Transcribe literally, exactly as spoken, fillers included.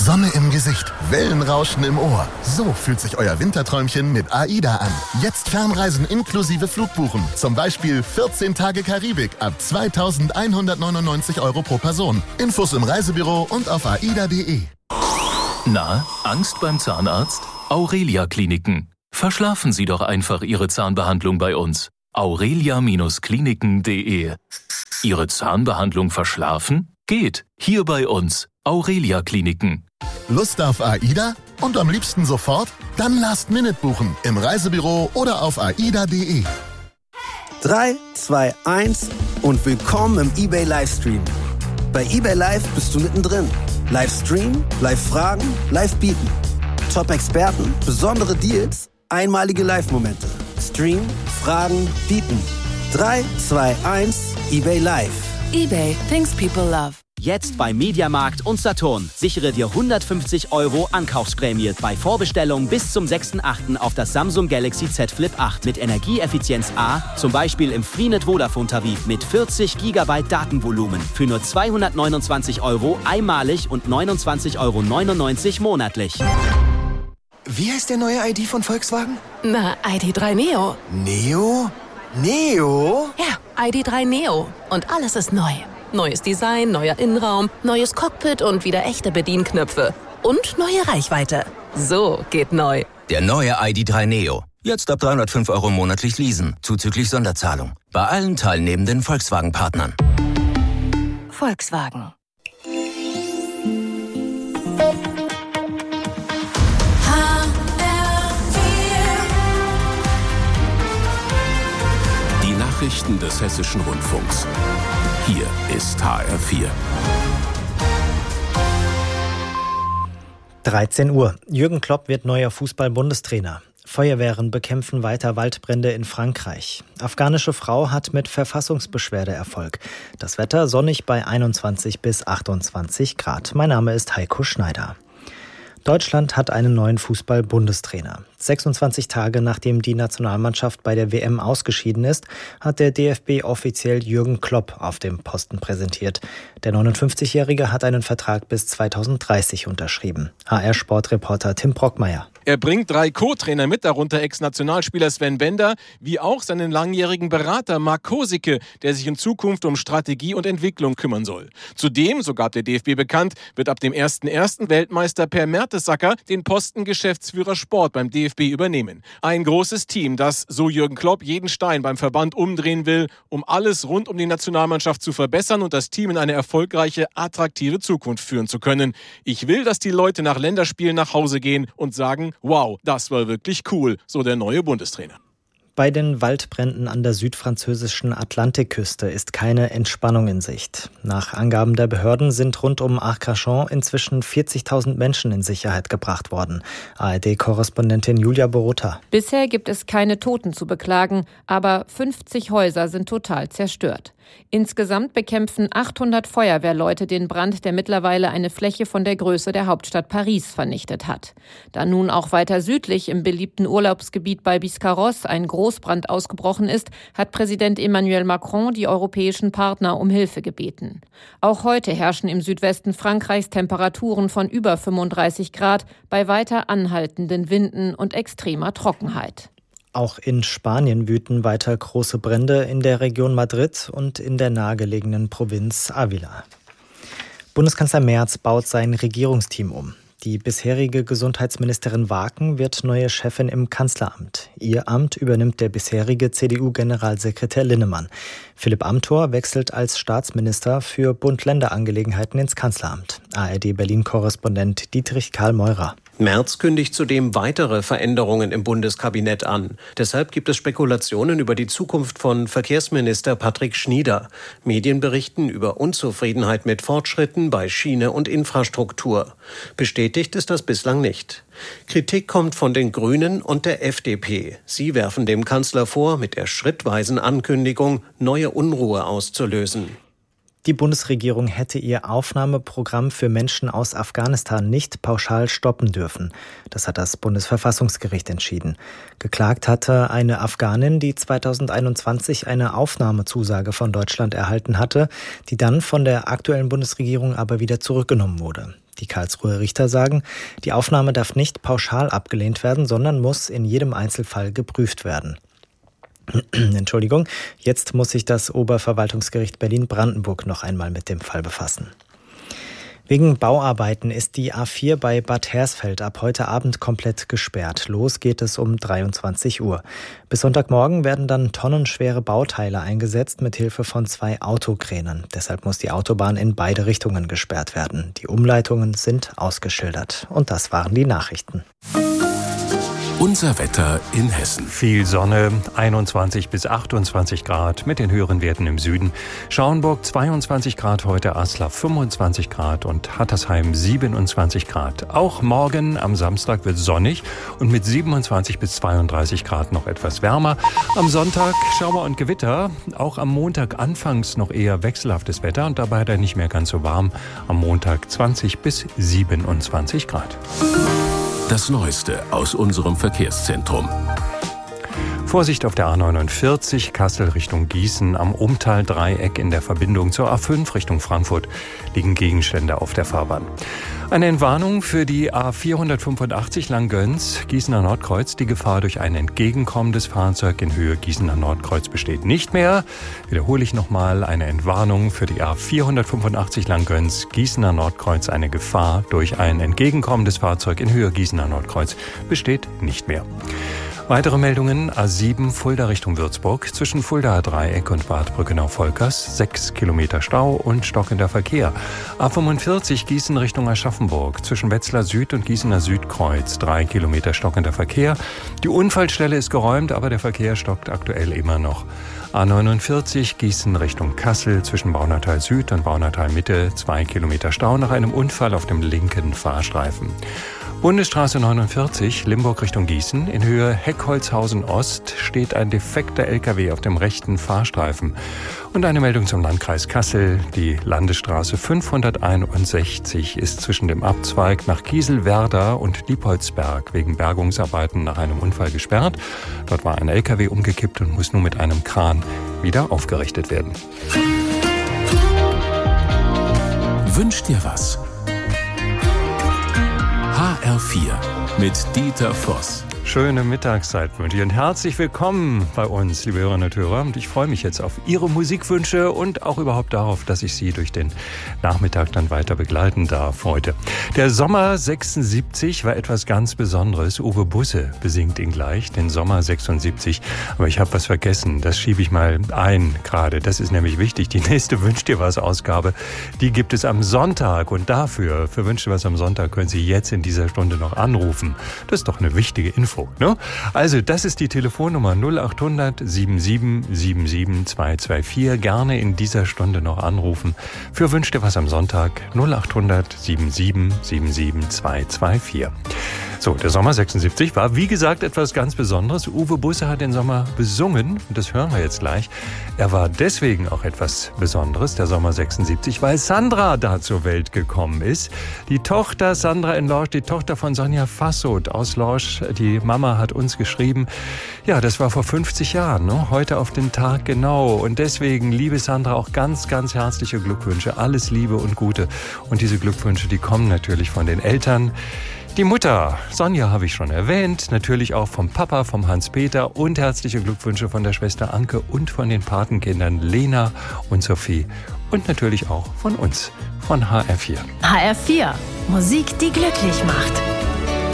Sonne im Gesicht, Wellenrauschen im Ohr. So fühlt sich euer Winterträumchen mit AIDA an. Jetzt Fernreisen inklusive Flugbuchen. Zum Beispiel vierzehn Tage Karibik ab zweitausendeinhundertneunundneunzig Euro pro Person. Infos im Reisebüro und auf aida punkt de. Na, Angst beim Zahnarzt? Aurelia Kliniken. Verschlafen Sie doch einfach Ihre Zahnbehandlung bei uns. aurelia Kliniken punkt de. Ihre Zahnbehandlung verschlafen? Geht. Hier bei uns. Aurelia Kliniken. Lust auf AIDA? Und am liebsten sofort? Dann Last Minute buchen. Im Reisebüro oder auf aida punkt de. drei, zwei, eins und willkommen im eBay Livestream. Bei eBay Live bist du mittendrin. Livestream, Live-Fragen, Live-Bieten. Top-Experten, besondere Deals, einmalige Live-Momente. Stream, Fragen, Bieten. drei, zwei, eins, eBay Live. eBay, things people love. Jetzt bei Mediamarkt und Saturn. Sichere dir hundertfünfzig Euro Ankaufsprämie bei Vorbestellung bis zum sechsten achten auf das Samsung Galaxy Z Flip acht mit Energieeffizienz A, zum Beispiel im Freenet Vodafone-Tarif mit vierzig Gigabyte Datenvolumen für nur zweihundertneunundzwanzig Euro einmalig und neunundzwanzig Euro neunundneunzig monatlich. Wie heißt der neue I D von Volkswagen? Na, I D drei Neo. Neo? Neo? Ja, I D drei Neo. Und alles ist neu. Neues Design, neuer Innenraum, neues Cockpit und wieder echte Bedienknöpfe. Und neue Reichweite. So geht neu. Der neue I D drei Neo. Jetzt ab dreihundertfünf Euro monatlich leasen, zuzüglich Sonderzahlung. Bei allen teilnehmenden Volkswagen-Partnern. Volkswagen. Die Nachrichten des Hessischen Rundfunks. Hier ist H R vier. dreizehn Uhr. Jürgen Klopp wird neuer Fußball-Bundestrainer. Feuerwehren bekämpfen weiter Waldbrände in Frankreich. Afghanische Frau hat mit Verfassungsbeschwerde Erfolg. Das Wetter sonnig bei einundzwanzig bis achtundzwanzig Grad. Mein Name ist Heiko Schneider. Deutschland hat einen neuen Fußball-Bundestrainer. sechsundzwanzig Tage nachdem die Nationalmannschaft bei der W M ausgeschieden ist, hat der D F B offiziell Jürgen Klopp auf dem Posten präsentiert. Der neunundfünfzigjährige hat einen Vertrag bis zweitausenddreißig unterschrieben. H R-Sportreporter Tim Brockmeier. Er bringt drei Co-Trainer mit, darunter Ex-Nationalspieler Sven Bender, wie auch seinen langjährigen Berater Marc Kosicke, der sich in Zukunft um Strategie und Entwicklung kümmern soll. Zudem, so gab der D F B bekannt, wird ab dem ersten ersten Weltmeister Per Mertesacker den Posten Geschäftsführer Sport beim D F B übernehmen. Ein großes Team, das, so Jürgen Klopp, jeden Stein beim Verband umdrehen will, um alles rund um die Nationalmannschaft zu verbessern und das Team in eine erfolgreiche, attraktive Zukunft führen zu können. Ich will, dass die Leute nach Länderspielen nach Hause gehen und sagen, wow, das war wirklich cool, so der neue Bundestrainer. Bei den Waldbränden an der südfranzösischen Atlantikküste ist keine Entspannung in Sicht. Nach Angaben der Behörden sind rund um Arcachon inzwischen vierzigtausend Menschen in Sicherheit gebracht worden. A R D-Korrespondentin Julia Borota. Bisher gibt es keine Toten zu beklagen, aber fünfzig Häuser sind total zerstört. Insgesamt bekämpfen achthundert Feuerwehrleute den Brand, der mittlerweile eine Fläche von der Größe der Hauptstadt Paris vernichtet hat. Da nun auch weiter südlich im beliebten Urlaubsgebiet bei Biscarrosse ein Großbrand ausgebrochen ist, hat Präsident Emmanuel Macron die europäischen Partner um Hilfe gebeten. Auch heute herrschen im Südwesten Frankreichs Temperaturen von über fünfunddreißig Grad bei weiter anhaltenden Winden und extremer Trockenheit. Auch in Spanien wüten weiter große Brände in der Region Madrid und in der nahegelegenen Provinz Ávila. Bundeskanzler Merz baut sein Regierungsteam um. Die bisherige Gesundheitsministerin Waken wird neue Chefin im Kanzleramt. Ihr Amt übernimmt der bisherige C D U-Generalsekretär Linnemann. Philipp Amthor wechselt als Staatsminister für Bund-Länder-Angelegenheiten ins Kanzleramt. A R D-Berlin-Korrespondent Dietrich Karl Meurer. Merz kündigt zudem weitere Veränderungen im Bundeskabinett an. Deshalb gibt es Spekulationen über die Zukunft von Verkehrsminister Patrick Schnieder. Medien berichten über Unzufriedenheit mit Fortschritten bei Schiene und Infrastruktur. Bestätigt ist das bislang nicht. Kritik kommt von den Grünen und der F D P. Sie werfen dem Kanzler vor, mit der schrittweisen Ankündigung neue Unruhe auszulösen. Die Bundesregierung hätte ihr Aufnahmeprogramm für Menschen aus Afghanistan nicht pauschal stoppen dürfen. Das hat das Bundesverfassungsgericht entschieden. Geklagt hatte eine Afghanin, die zweitausendeinundzwanzig eine Aufnahmezusage von Deutschland erhalten hatte, die dann von der aktuellen Bundesregierung aber wieder zurückgenommen wurde. Die Karlsruher Richter sagen, die Aufnahme darf nicht pauschal abgelehnt werden, sondern muss in jedem Einzelfall geprüft werden. Entschuldigung, jetzt muss sich das Oberverwaltungsgericht Berlin-Brandenburg noch einmal mit dem Fall befassen. Wegen Bauarbeiten ist die A vier bei Bad Hersfeld ab heute Abend komplett gesperrt. Los geht es um dreiundzwanzig Uhr. Bis Sonntagmorgen werden dann tonnenschwere Bauteile eingesetzt mit Hilfe von zwei Autokränen. Deshalb muss die Autobahn in beide Richtungen gesperrt werden. Die Umleitungen sind ausgeschildert. Und das waren die Nachrichten. Unser Wetter in Hessen. Viel Sonne, einundzwanzig bis achtundzwanzig Grad mit den höheren Werten im Süden. Schauenburg zweiundzwanzig Grad heute, Aslar fünfundzwanzig Grad und Hattersheim siebenundzwanzig Grad. Auch morgen am Samstag wird sonnig und mit siebenundzwanzig bis zweiunddreißig Grad noch etwas wärmer. Am Sonntag Schauer und Gewitter. Auch am Montag anfangs noch eher wechselhaftes Wetter und dabei dann nicht mehr ganz so warm. Am Montag zwanzig bis siebenundzwanzig Grad. Das Neueste aus unserem Verkehrszentrum. Vorsicht auf der A neunundvierzig, Kassel Richtung Gießen. Am Umtal-Dreieck in der Verbindung zur A fünf Richtung Frankfurt liegen Gegenstände auf der Fahrbahn. Eine Entwarnung für die A vierhundertfünfundachtzig Langgöns, Gießener Nordkreuz. Die Gefahr durch ein entgegenkommendes Fahrzeug in Höhe Gießener Nordkreuz besteht nicht mehr. Wiederhole ich nochmal, eine Entwarnung für die A vierhundertfünfundachtzig Langgöns, Gießener Nordkreuz. Eine Gefahr durch ein entgegenkommendes Fahrzeug in Höhe Gießener Nordkreuz besteht nicht mehr. Weitere Meldungen: A sieben Fulda Richtung Würzburg, zwischen Fuldaer Dreieck und Bad Brückenau-Volkers, sechs Kilometer Stau und stockender Verkehr. A fünfundvierzig Gießen Richtung Aschaffenburg, zwischen Wetzlar Süd und Gießener Südkreuz, drei Kilometer stockender Verkehr. Die Unfallstelle ist geräumt, aber der Verkehr stockt aktuell immer noch. A neunundvierzig Gießen Richtung Kassel, zwischen Baunatal Süd und Baunatal Mitte, zwei Kilometer Stau nach einem Unfall auf dem linken Fahrstreifen. Bundesstraße neunundvierzig, Limburg Richtung Gießen. In Höhe Heckholzhausen Ost steht ein defekter L K W auf dem rechten Fahrstreifen. Und eine Meldung zum Landkreis Kassel. Die Landesstraße fünfhunderteinundsechzig ist zwischen dem Abzweig nach Kieselwerda und Diepholzberg wegen Bergungsarbeiten nach einem Unfall gesperrt. Dort war ein L K W umgekippt und muss nun mit einem Kran wieder aufgerichtet werden. Wünsch dir was? H R vier mit Dieter Voss. Schöne Mittagszeit wünsche ich und herzlich willkommen bei uns, liebe Hörerinnen und Hörer. Und ich freue mich jetzt auf Ihre Musikwünsche und auch überhaupt darauf, dass ich Sie durch den Nachmittag dann weiter begleiten darf heute. Der Sommer sechsundsiebzig war etwas ganz Besonderes. Uwe Busse besingt ihn gleich, den Sommer sechsundsiebzig. Aber ich habe was vergessen, das schiebe ich mal ein gerade. Das ist nämlich wichtig. Die nächste Wünsch dir was Ausgabe, die gibt es am Sonntag. Und dafür, für Wünsch dir was am Sonntag, können Sie jetzt in dieser Stunde noch anrufen. Das ist doch eine wichtige Info. Ne? Also das ist die Telefonnummer null acht hundert sieben sieben sieben sieben zwei zwei vier. Gerne in dieser Stunde noch anrufen. Für Wünsch dir was am Sonntag null acht hundert sieben sieben sieben sieben zwei zwei vier. So, der Sommer sechsundsiebzig war, wie gesagt, etwas ganz Besonderes. Uwe Busse hat den Sommer besungen und das hören wir jetzt gleich. Er war deswegen auch etwas Besonderes, der Sommer sechsundsiebzig, weil Sandra da zur Welt gekommen ist. Die Tochter Sandra in Lorsch, die Tochter von Sonja Fassot aus Lorsch, die Mama hat uns geschrieben, ja, das war vor fünfzig Jahren, ne? Heute auf den Tag genau. Und deswegen, liebe Sandra, auch ganz, ganz herzliche Glückwünsche, alles Liebe und Gute. Und diese Glückwünsche, die kommen natürlich von den Eltern. Die Mutter, Sonja, habe ich schon erwähnt, natürlich auch vom Papa, vom Hans-Peter und herzliche Glückwünsche von der Schwester Anke und von den Patenkindern Lena und Sophie und natürlich auch von uns, von H R vier. H R vier, Musik, die glücklich macht.